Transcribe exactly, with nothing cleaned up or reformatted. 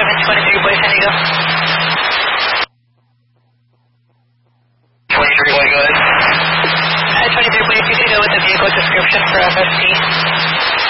seven twenty-three, boy, San Diego. twenty-three, boy, go ahead. Uh, twenty-three, boy, if you could go with the vehicle description for F S T.